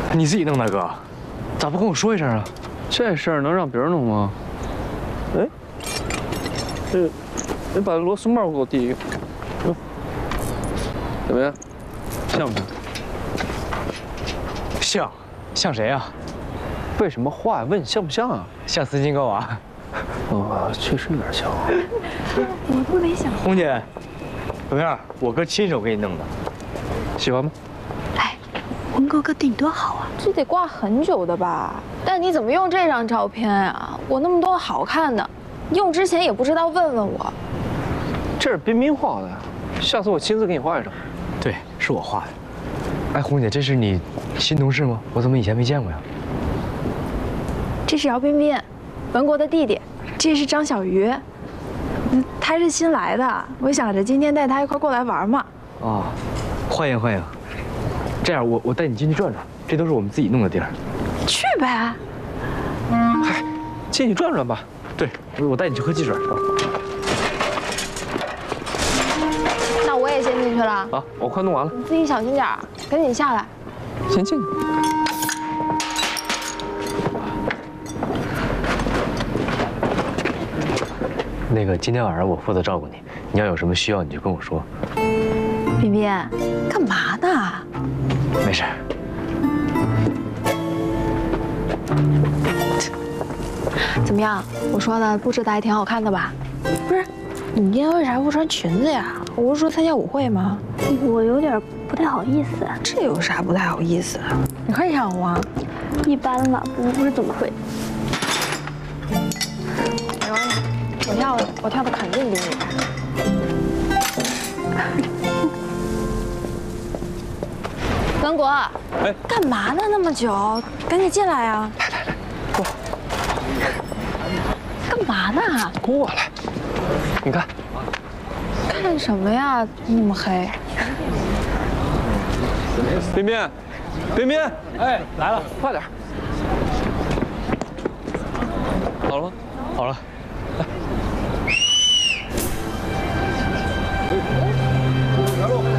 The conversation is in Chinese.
你自己弄的哥，咋不跟我说一声啊？ 这事儿能让别人弄吗？哎，你把螺丝帽给我递一个，怎么样？像不像？ 像谁啊？ 为什么话问像不像啊？ 像斯金高娃。 哦，确实有点像。 我都没想。 红姐，怎么样？我哥亲手给你弄的，喜欢吗？ 哎，文哥哥对你多好啊！ 这得挂很久的吧？但你怎么用这张照片啊？我那么多好看的，用之前也不知道问问我。 这是彬彬画的，下次我亲自给你画一张。 对，是我画的。哎，红姐，这是你新同事吗？我怎么以前没见过呀？ 这是姚彬彬，文国的弟弟。这是张小鱼，他是新来的，我想着今天带他一块过来玩嘛。 哦，欢迎欢迎。这样，我带你进去转转，这都是我们自己弄的地儿。 去呗。 嗨，进去转转吧。 对，我带你去喝汽水。 那我也先进去了。 啊，我快弄完了。 你自己小心点儿，赶紧下来。 先进去。 那个，今天晚上我负责照顾你，你要有什么需要你就跟我说。 彬彬，干嘛呢？ 没事。 怎么样？我说的布置的还挺好看的吧？不是，你今天为啥不穿裙子呀？我不是说参加舞会吗？ 我有点不太好意思。 这有啥不太好意思？你可以让我啊。 一般吧，不是怎么会。 没关系，我跳的肯定比你快。文国， 哎， 干嘛呢？那么久，赶紧进来呀！ 来，过来。 干嘛呢？ 过来。你看， 看什么呀？那么黑。 彬彬，彬彬， 哎，来了， 快点。好了吗？ 好了。来。